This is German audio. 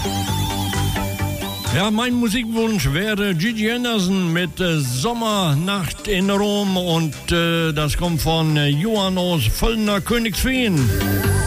Ja, mein Musikwunsch wäre Gigi Anderson mit Sommernacht in Rom und das kommt von Johann aus Völlner Königswehen.